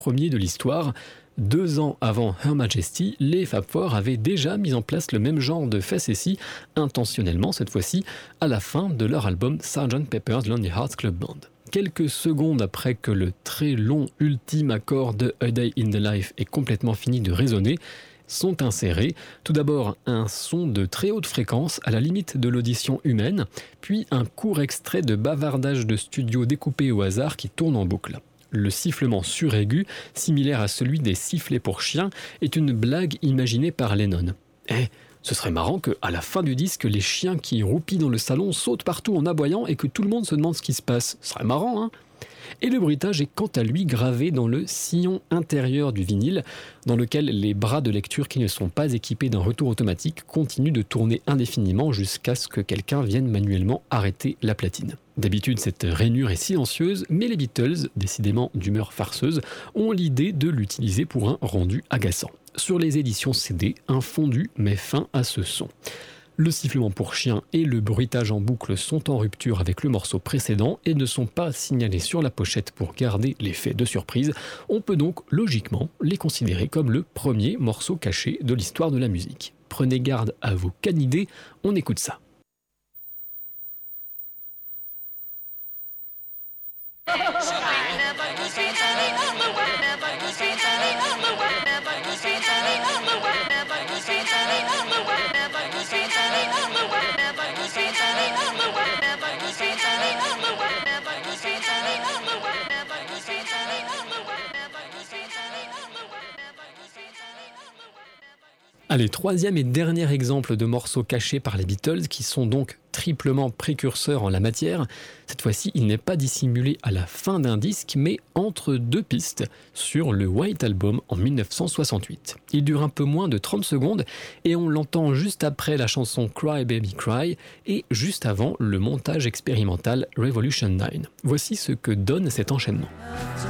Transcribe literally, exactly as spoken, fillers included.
premier de l'histoire. Deux ans avant Her Majesty, les Fab Four avaient déjà mis en place le même genre de facéties, intentionnellement cette fois-ci, à la fin de leur album sergeant Pepper's Lonely Hearts Club Band. Quelques secondes après que le très long ultime accord de A Day in the Life ait complètement fini de résonner, sont insérés tout d'abord un son de très haute fréquence à la limite de l'audition humaine, puis un court extrait de bavardage de studio découpé au hasard qui tourne en boucle. Le sifflement suraigu, similaire à celui des sifflets pour chiens, est une blague imaginée par Lennon. Eh, ce serait marrant qu'à la fin du disque, les chiens qui roupillent dans le salon sautent partout en aboyant et que tout le monde se demande ce qui se passe. Ce serait marrant, hein ? Et le bruitage est quant à lui gravé dans le sillon intérieur du vinyle, dans lequel les bras de lecture qui ne sont pas équipés d'un retour automatique continuent de tourner indéfiniment jusqu'à ce que quelqu'un vienne manuellement arrêter la platine. D'habitude, cette rainure est silencieuse, mais les Beatles, décidément d'humeur farceuse, ont l'idée de l'utiliser pour un rendu agaçant. Sur les éditions C D, un fondu met fin à ce son. Le sifflement pour chien et le bruitage en boucle sont en rupture avec le morceau précédent et ne sont pas signalés sur la pochette pour garder l'effet de surprise. On peut donc logiquement les considérer comme le premier morceau caché de l'histoire de la musique. Prenez garde à vos canidés, on écoute ça. Allez, troisième et dernier exemple de morceaux cachés par les Beatles, qui sont donc triplement précurseurs en la matière. Cette fois-ci, il n'est pas dissimulé à la fin d'un disque, mais entre deux pistes, sur le White Album en dix-neuf cent soixante-huit. Il dure un peu moins de trente secondes, et on l'entend juste après la chanson Cry Baby Cry, et juste avant le montage expérimental Revolution neuf. Voici ce que donne cet enchaînement.